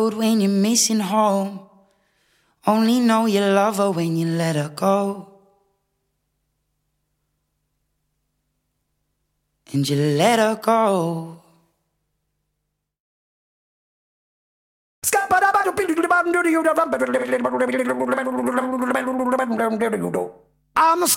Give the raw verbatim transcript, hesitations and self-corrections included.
road when you're missing home. Only know you love her when you let her go. And you let her go. I'm a